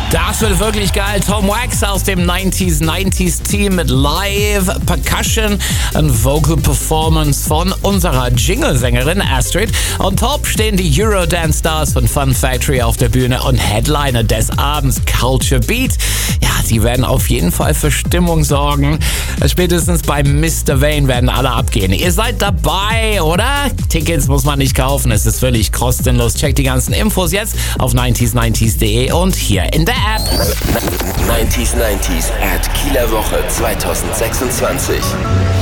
Das wird wirklich geil. Tom Wax aus dem 90s Team mit Live Percussion und Vocal Performance von unserer Jingle-Sängerin Astrid. Und top stehen die Eurodance-Stars von Fun Factory auf der Bühne und Headliner des Abends Culture Beat. Ja, sie werden auf jeden Fall für Stimmung sorgen. Spätestens bei Mr. Vane werden alle abgehen. Ihr seid dabei, oder? Tickets muss man nicht kaufen, es ist völlig kostenlos. Checkt die ganzen Infos jetzt auf 90s90s.de und hier in der App. 90s at Kieler Woche 2026.